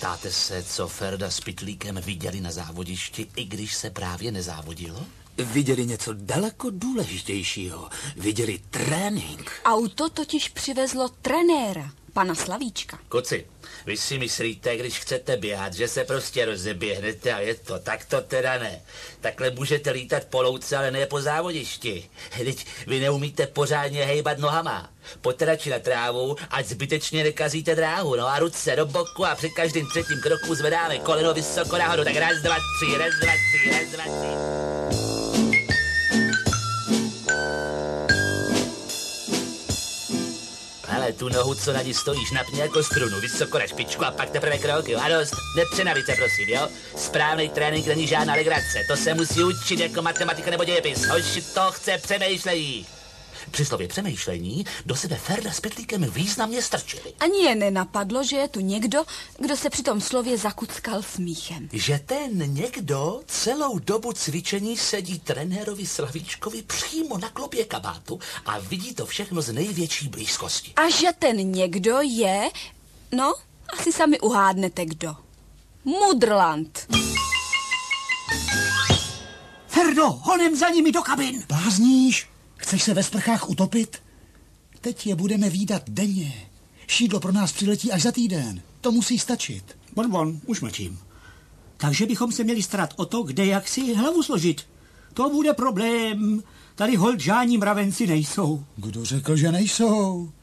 Ptáte se, co Ferda s Pytlíkem viděli na závodišti, i když se právě nezávodilo? Viděli něco daleko důležitějšího. Viděli trénink. Auto totiž přivezlo trenéra, pana Slavíčka. Kuci, vy si myslíte, když chcete běhat, že se prostě rozeběhnete a je to, tak to teda ne. Takhle můžete lítat po louce, ale ne po závodišti. Teď vy neumíte pořádně hejbat nohama. Pojďte radši na trávu, ať zbytečně nekazíte dráhu. No a ruce do boku a při každém třetím kroku zvedáme koleno vysoko nahoru. Tak raz, dva, tři, raz, dva, tři, raz, dva, tři. Ale tu nohu, co na ní stojíš, napni jako strunu, vysoko na špičku a pak teprve kroky. A dost, nepřenavíte, prosím, jo? Správný trénink není žádná legrace, to se musí učit jako matematika nebo dějepis. Hoši, to chce přemýšlení. Při slově přemýšlení do sebe Ferda s Pytlíkem významně strčili. Ani je nenapadlo, že je tu někdo, kdo se při tom slově zakuckal smíchem. Že ten někdo celou dobu cvičení sedí trenérovi Slavíčkovi přímo na klopě kabátu a vidí to všechno z největší blízkosti. A že ten někdo je, no, asi sami uhádnete kdo. Mudrland. Ferdo, honem za nimi do kabin. Blázníš? Chceš se ve sprchách utopit? Teď je budeme vídat denně. Šídlo pro nás přiletí až za týden. To musí stačit. Bon, už mlčím. Takže bychom se měli starat o to, kde jak si hlavu složit. To bude problém. Tady holt žádní mravenci nejsou. Kdo řekl, že nejsou?